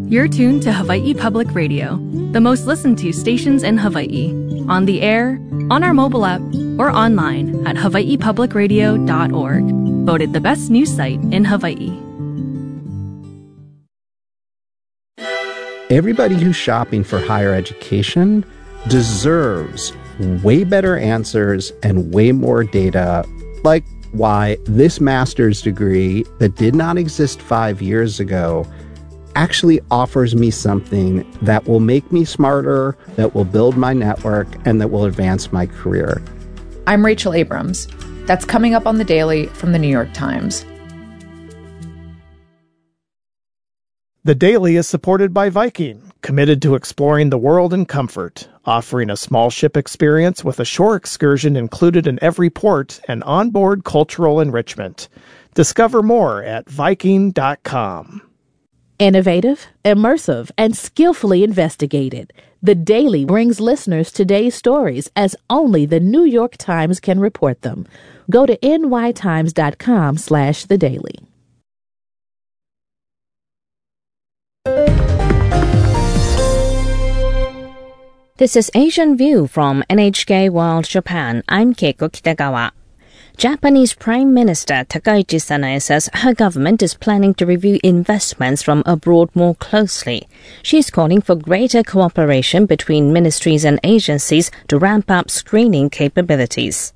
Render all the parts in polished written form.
You're tuned to Hawaii Public Radio, the most listened to stations in Hawaii, on the air, on our mobile app, or online at hawaiipublicradio.org. Voted the best news site in Hawaii. Everybody who's shopping for higher education deserves way better answers and way more data, like why this master's degree that did not exist 5 years ago actually offers me something that will make me smarter, that will build my network, and that will advance my career. I'm Rachel Abrams. That's coming up on The Daily from The New York Times. The Daily is supported by Viking, committed to exploring the world in comfort, offering a small ship experience with a shore excursion included in every port and onboard cultural enrichment. Discover more at Viking.com. Innovative, immersive, and skillfully investigated. The Daily brings listeners today's stories as only the New York Times can report them. Go to nytimes.com/thedaily. This is Asian View from NHK World Japan. I'm Keiko Kitagawa. Japanese Prime Minister Takaichi Sanae says her government is planning to review investments from abroad more closely. She's calling for greater cooperation between ministries and agencies to ramp up screening capabilities.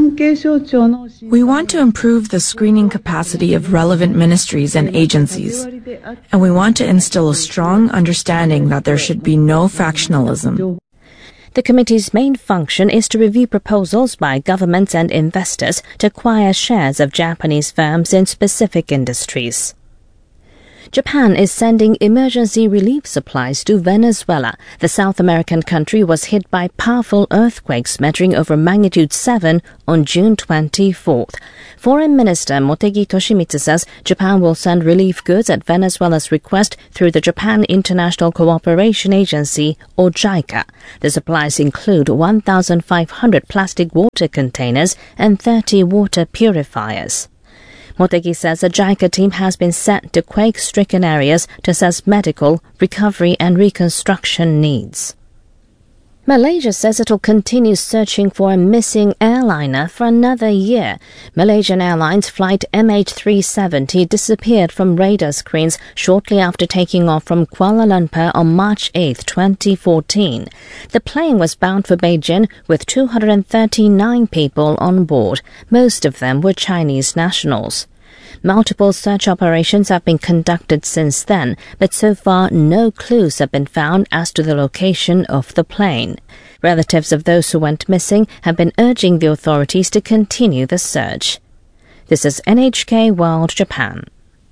We want to improve the screening capacity of relevant ministries and agencies, and we want to instill a strong understanding that there should be no factionalism. The committee's main function is to review proposals by governments and investors to acquire shares of Japanese firms in specific industries. Japan is sending emergency relief supplies to Venezuela. The South American country was hit by powerful earthquakes measuring over magnitude 7 on June 24th. Foreign Minister Motegi Toshimitsu says Japan will send relief goods at Venezuela's request through the Japan International Cooperation Agency, or JICA. The supplies include 1,500 plastic water containers and 30 water purifiers. Motegi says a JICA team has been sent to quake-stricken areas to assess medical, recovery and reconstruction needs. Malaysia says it will continue searching for a missing airliner for another year. Malaysian Airlines flight MH370 disappeared from radar screens shortly after taking off from Kuala Lumpur on March 8, 2014. The plane was bound for Beijing with 239 people on board. Most of them were Chinese nationals. Multiple search operations have been conducted since then, but so far no clues have been found as to the location of the plane. Relatives of those who went missing have been urging the authorities to continue the search. This is NHK World Japan.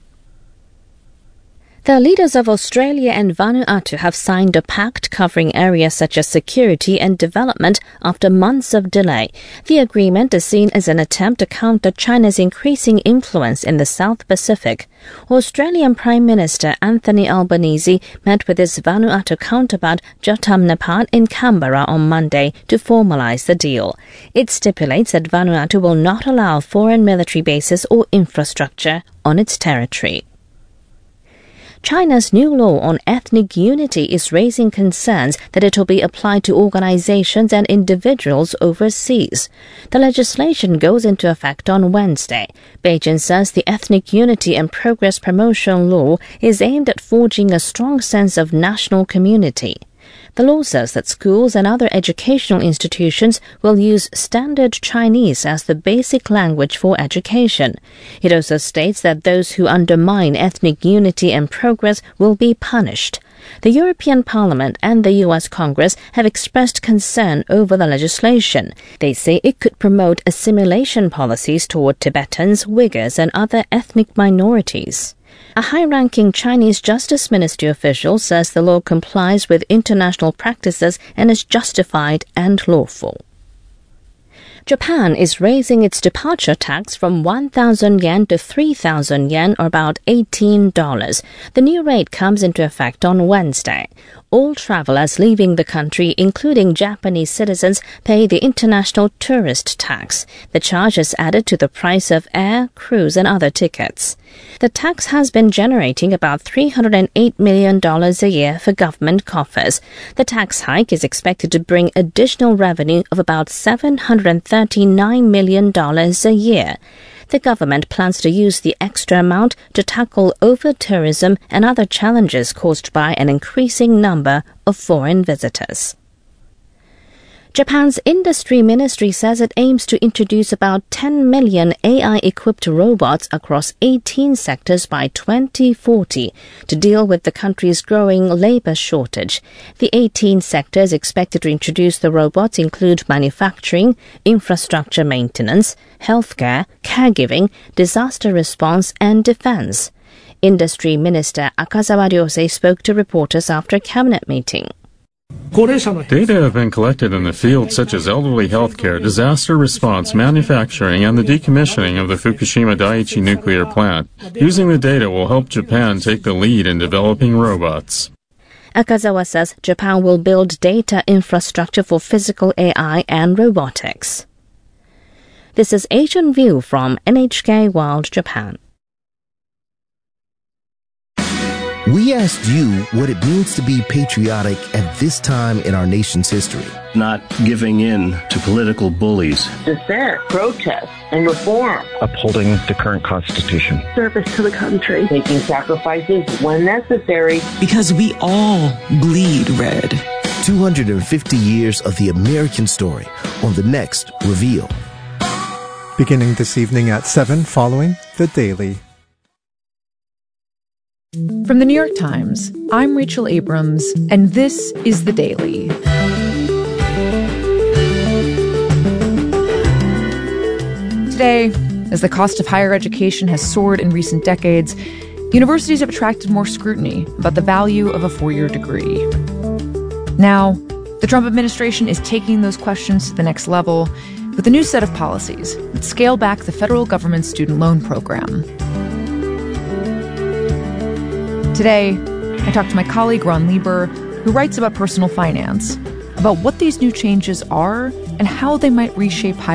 The leaders of Australia and Vanuatu have signed a pact covering areas such as security and development after months of delay. The agreement is seen as an attempt to counter China's increasing influence in the South Pacific. Australian Prime Minister Anthony Albanese met with his Vanuatu counterpart Jotam Napat in Canberra on Monday to formalise the deal. It stipulates that Vanuatu will not allow foreign military bases or infrastructure on its territory. China's new law on ethnic unity is raising concerns that it will be applied to organizations and individuals overseas. The legislation goes into effect on Wednesday. Beijing says the ethnic unity and progress promotion law is aimed at forging a strong sense of national community. The law says that schools and other educational institutions will use standard Chinese as the basic language for education. It also states that those who undermine ethnic unity and progress will be punished. The European Parliament and the US Congress have expressed concern over the legislation. They say it could promote assimilation policies toward Tibetans, Uyghurs, and other ethnic minorities. A high-ranking Chinese Justice Ministry official says the law complies with international practices and is justified and lawful. Japan is raising its departure tax from 1,000 yen to 3,000 yen, or about $18. The new rate comes into effect on Wednesday. All travelers leaving the country, including Japanese citizens, pay the international tourist tax. The charge is added to the price of air, cruise, and other tickets. The tax has been generating about $308 million a year for government coffers. The tax hike is expected to bring additional revenue of about $739 million a year. The government plans to use the extra amount to tackle over-tourism and other challenges caused by an increasing number of foreign visitors. Japan's industry ministry says it aims to introduce about 10 million AI-equipped robots across 18 sectors by 2040 to deal with the country's growing labor shortage. The 18 sectors expected to introduce the robots include manufacturing, infrastructure maintenance, healthcare, caregiving, disaster response, and defense. Industry Minister Akazawa Ryosei spoke to reporters after a cabinet meeting. Data have been collected in the fields such as elderly healthcare, disaster response, manufacturing, and the decommissioning of the Fukushima Daiichi nuclear plant. Using the data will help Japan take the lead in developing robots. Akazawa says Japan will build data infrastructure for physical AI and robotics. This is Asian View from NHK World Japan. We asked you what it means to be patriotic at this time in our nation's history. Not giving in to political bullies. Dissent, protest, and reform. Upholding the current Constitution. Service to the country. Making sacrifices when necessary. Because we all bleed red. 250 years of the American story on the next Reveal. Beginning this evening at 7 following The Daily. From the New York Times, I'm Rachel Abrams, and this is The Daily. Today, as the cost of higher education has soared in recent decades, universities have attracted more scrutiny about the value of a four-year degree. Now, the Trump administration is taking those questions to the next level with a new set of policies that scale back the federal government's student loan program. Today, I talked to my colleague Ron Lieber, who writes about personal finance, about what these new changes are and how they might reshape higher